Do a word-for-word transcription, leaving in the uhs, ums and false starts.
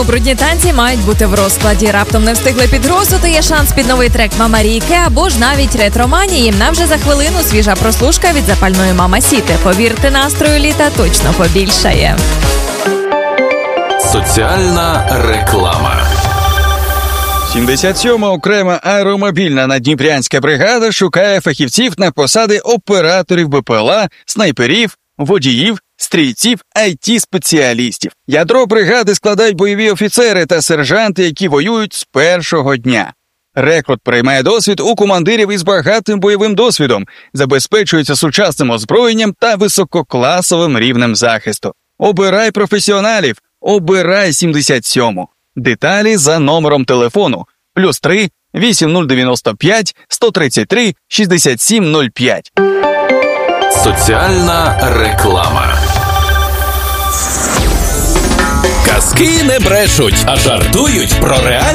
Брудні танці мають бути в розкладі. Раптом не встигли під грозу, то є шанс під новий трек Мама Ріки або ж навіть ретроманії. На вже за хвилину свіжа прослушка від запальної Мамасіти. Повірте, настрою літа точно побільшає. Соціальна реклама. сімдесят сьома окрема аеромобільна наддніпрянська бригада шукає фахівців на посади операторів БПЛА, снайперів, водіїв, стрільців, ай ті-спеціалістів. Ядро бригади складають бойові офіцери та сержанти, які воюють з першого дня. Рекрут приймає досвід у командирів із багатим бойовим досвідом, забезпечується сучасним озброєнням та висококласовим рівнем захисту. Обирай професіоналів, обирай сімдесят сьому. Деталі за номером телефону плюс три вісім нуль дев'яносто п'ять сто тридцять три шістдесят сім нуль п'ять. Соціальна реклама. Казки не брешуть, а жартують про реальність.